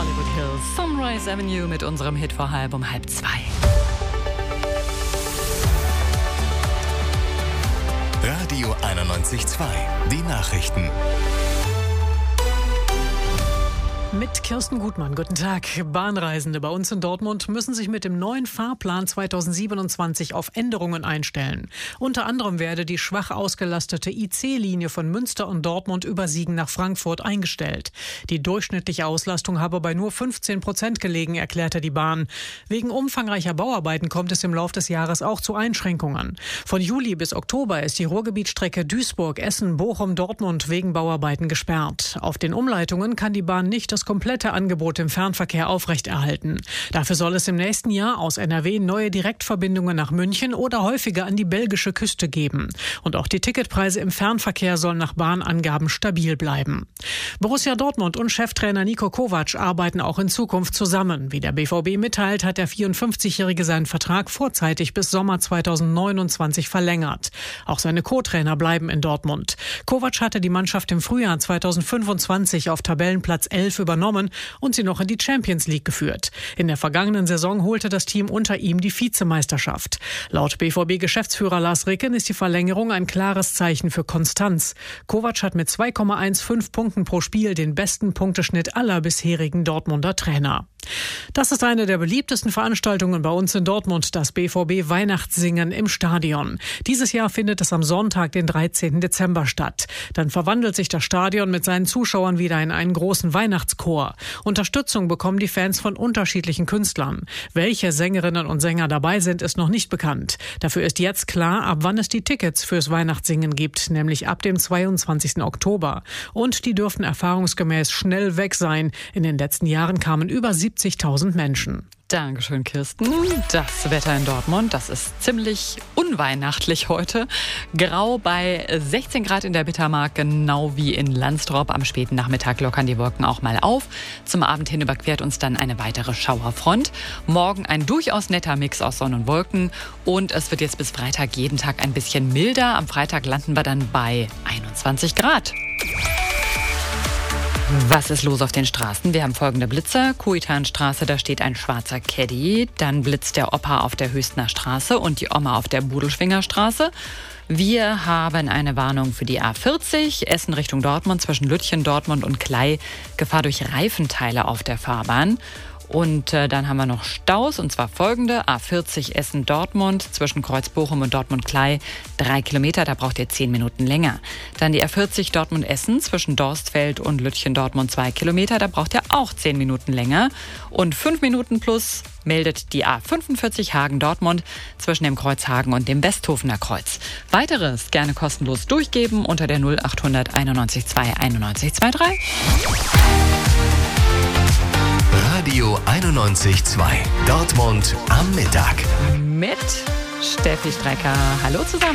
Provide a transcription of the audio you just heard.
Hollywood Hills, Sunrise Avenue mit unserem Hit vor halb um 1:30. Radio 91.2, die Nachrichten. Mit Kirsten Gutmann. Guten Tag. Bahnreisende bei uns in Dortmund müssen sich mit dem neuen Fahrplan 2027 auf Änderungen einstellen. Unter anderem werde die schwach ausgelastete IC-Linie von Münster und Dortmund über Siegen nach Frankfurt eingestellt. Die durchschnittliche Auslastung habe bei nur 15% gelegen, erklärte die Bahn. Wegen umfangreicher Bauarbeiten kommt es im Laufe des Jahres auch zu Einschränkungen. Von Juli bis Oktober ist die Ruhrgebietsstrecke Duisburg, Essen, Bochum, Dortmund wegen Bauarbeiten gesperrt. Auf den Umleitungen kann die Bahn nicht das komplette Angebot im Fernverkehr aufrechterhalten. Dafür soll es im nächsten Jahr aus NRW neue Direktverbindungen nach München oder häufiger an die belgische Küste geben. Und auch die Ticketpreise im Fernverkehr sollen nach Bahnangaben stabil bleiben. Borussia Dortmund und Cheftrainer Niko Kovac arbeiten auch in Zukunft zusammen. Wie der BVB mitteilt, hat der 54-Jährige seinen Vertrag vorzeitig bis Sommer 2029 verlängert. Auch seine Co-Trainer bleiben in Dortmund. Kovac hatte die Mannschaft im Frühjahr 2025 auf Tabellenplatz 11 übernommen und sie noch in die Champions League geführt. In der vergangenen Saison holte das Team unter ihm die Vizemeisterschaft. Laut BVB-Geschäftsführer Lars Ricken ist die Verlängerung ein klares Zeichen für Konstanz. Kovac hat mit 2,15 Punkten pro Spiel den besten Punkteschnitt aller bisherigen Dortmunder Trainer. Das ist eine der beliebtesten Veranstaltungen bei uns in Dortmund, das BVB Weihnachtssingen im Stadion. Dieses Jahr findet es am Sonntag, den 13. Dezember statt. Dann verwandelt sich das Stadion mit seinen Zuschauern wieder in einen großen Weihnachtschor. Unterstützung bekommen die Fans von unterschiedlichen Künstlern. Welche Sängerinnen und Sänger dabei sind, ist noch nicht bekannt. Dafür ist jetzt klar, ab wann es die Tickets fürs Weihnachtssingen gibt, nämlich ab dem 22. Oktober. Und die dürften erfahrungsgemäß schnell weg sein. In den letzten Jahren kamen über 70.000 Menschen. Dankeschön, Kirsten. Das Wetter in Dortmund, das ist ziemlich unweihnachtlich heute. Grau bei 16 Grad in der Bittermark, genau wie in Landstrop. Am späten Nachmittag lockern die Wolken auch mal auf. Zum Abend hin überquert uns dann eine weitere Schauerfront. Morgen ein durchaus netter Mix aus Sonne und Wolken. Und es wird jetzt bis Freitag jeden Tag ein bisschen milder. Am Freitag landen wir dann bei 21 Grad. Was ist los auf den Straßen? Wir haben folgende Blitzer. Kuitanstraße, da steht ein schwarzer Caddy. Dann blitzt der Opa auf der Höchstner Straße und die Oma auf der Budelschwinger Straße. Wir haben eine Warnung für die A40, Essen Richtung Dortmund, zwischen Lütchen, Dortmund und Klei. Gefahr durch Reifenteile auf der Fahrbahn. Und dann haben wir noch Staus, und zwar folgende. A40 Essen-Dortmund zwischen Kreuz Bochum und Dortmund-Klei 3 Kilometer, da braucht ihr 10 Minuten länger. Dann die A40 Dortmund-Essen zwischen Dorstfeld und Lütchen-Dortmund 2 Kilometer, da braucht ihr auch 10 Minuten länger. Und 5 Minuten plus meldet die A45 Hagen-Dortmund zwischen dem Kreuz Hagen und dem Westhofener Kreuz. Weiteres gerne kostenlos durchgeben unter der 0800 91 2 91 23. Radio 91.2, Dortmund am Mittag. Mit Steffi Strecker. Hallo zusammen.